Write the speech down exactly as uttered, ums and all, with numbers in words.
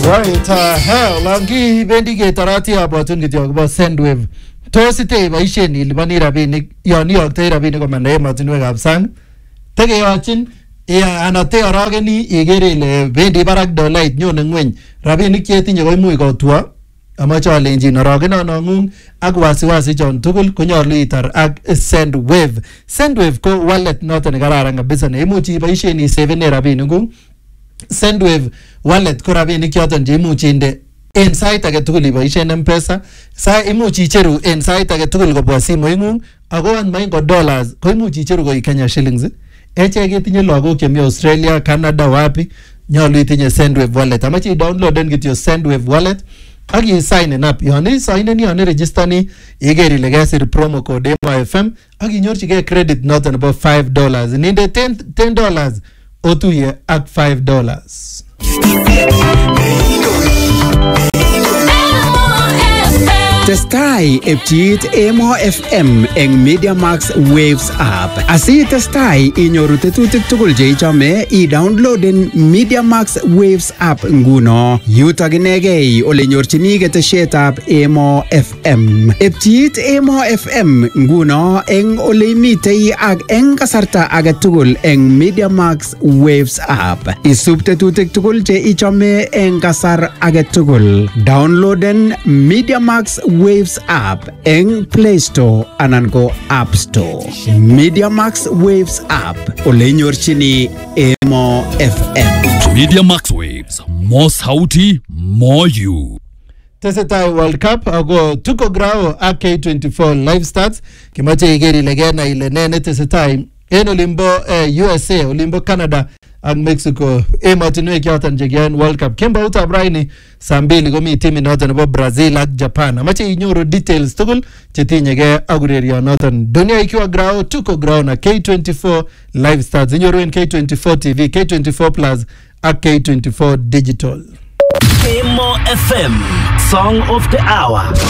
Right, uh, hell, langi bendi ke tarati abotun kityo akobo Sendwave. Tos ite boisien ilipani rabinik yon iyoktoi rabinik komanda emotinwekab sang. Tekeyochin anate arogeni igere ile bendi barak dolait nyone ngweny. Rabinik chetinye koimuch kotwo. Amache alenjin arogenonon ak wasiwasi chon tugul konyolu itar ak Sendwave. Sendwave ko wallet noton nekararan kabisa neimuchi iboisien isavene rabinikuk. Sendwave wallet ko rabinik choton cheimuch inde en sait age tugul iboisien M-Pesa, sa imuch icheru en sait age tugul kobwa simoingung, ako an maingo dollars ko imuch icheru koi Kenya shillings. Eche ketinye lagok chemi Australia, Canada, wapi, nyolu itinye Sendwave wallet. Amache i-downloaden kityo Sendwave wallet ak i-sign up. Yon i-sign yon i-registani iger ile kesir promo code M Y F M ak inyorchigei credit noton nebo five dollars. Ninde ten dollars otuye ak five dollars. Testai epchit Emo F M eng Media Max Waves app. Asi testai inyoru tetutik tugul che ichome, i-downloaden Media Max Waves app nguno. Yutok inegei ole nyorchini ketesietab Emo F M. Epchit Emo F M nguno eng ole imitei ak eng kasarta age tugul eng Media Max Waves app. Isub tetutik tugul che ichome eng kasar age tugul. Downloaden Media Max Waves app eng Play Store anan ko App Store. Media Max Waves app ole nyorchini Emo F M. Media Max Waves, more sauti, more you. Tesetai World Cup ako tuko grao ak K twenty-four live stats kimache igeri legena ile nene tesetai en olimbo eh, U S A, olimbo Canada ak Mexico. Emotinwek yoton chekiyoen World Cup kemba utab raini saa mbili komi timi noton nebo Brazil ak Japan. Amache inyoru details tugul chetinyegei ak urerionoton. Dunia ikiwa grao, tuko grao na K twenty-four live stats. Inyoru en K twenty-four T V, K twenty-four Plus ak K twenty-four Digital. Emo F M, Song of the Hour.